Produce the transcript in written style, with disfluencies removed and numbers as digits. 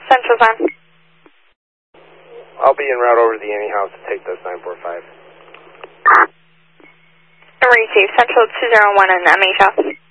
Central's on. I'll be en route over to the Annie House to take this 945. Receive. Central 201 and MH House.